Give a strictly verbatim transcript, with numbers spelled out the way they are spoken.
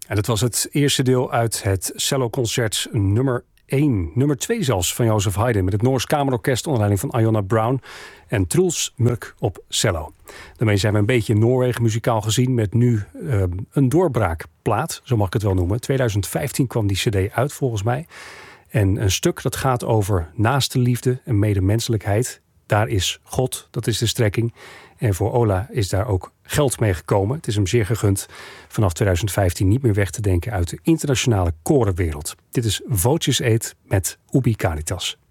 En dat was het eerste deel uit het celloconcert nummer één. Nummer twee zelfs van Joseph Haydn met het Noors Kamerorkest onder leiding van Iona Brown en Truls Mørk op cello. Daarmee zijn we een beetje in Noorwegen muzikaal gezien met nu uh, een doorbraakplaat, zo mag ik het wel noemen. twintig vijftien kwam die cd uit volgens mij. En een stuk dat gaat over naaste liefde en medemenselijkheid. Daar is God, dat is de strekking. En voor Ola is daar ook geld mee gekomen. Het is hem zeer gegund vanaf twintig vijftien niet meer weg te denken uit de internationale korenwereld. Dit is Voces Eet met Ubi Caritas.